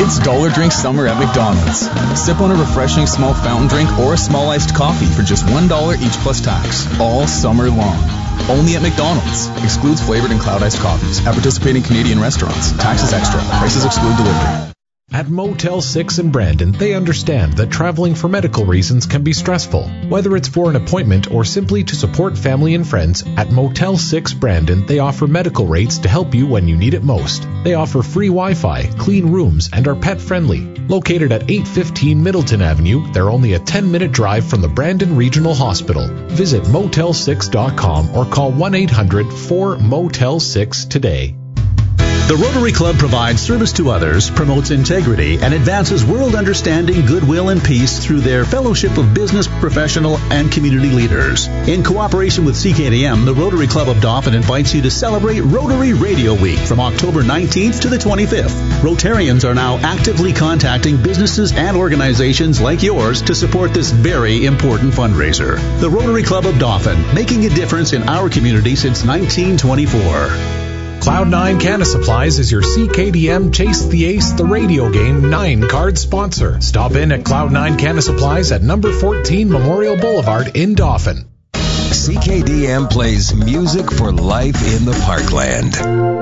It's Dollar Drink Summer at McDonald's. Sip on a refreshing small fountain drink or a small iced coffee for just $1 each plus tax, all summer long. Only at McDonald's. Excludes flavored and cloud iced coffees at participating Canadian restaurants. Taxes extra. Prices exclude delivery. At Motel 6 in Brandon, they understand that traveling for medical reasons can be stressful. Whether it's for an appointment or simply to support family and friends, at Motel 6 Brandon, they offer medical rates to help you when you need it most. They offer free Wi-Fi, clean rooms, and are pet-friendly. Located at 815 Middleton Avenue, they're only a 10-minute drive from the Brandon Regional Hospital. Visit motel6.com or call 1-800-4MOTEL6 today. The Rotary Club provides service to others, promotes integrity, and advances world understanding, goodwill, and peace through their fellowship of business, professional, and community leaders. In cooperation with CKDM, the Rotary Club of Dauphin invites you to celebrate Rotary Radio Week from October 19th to the 25th. Rotarians are now actively contacting businesses and organizations like yours to support this very important fundraiser. The Rotary Club of Dauphin, making a difference in our community since 1924. Cloud9 Canna Supplies is your CKDM Chase the Ace the radio game 9-card sponsor. Stop in at Cloud9 Canna Supplies at number 14 Memorial Boulevard in Dauphin. CKDM plays music for life in the Parkland.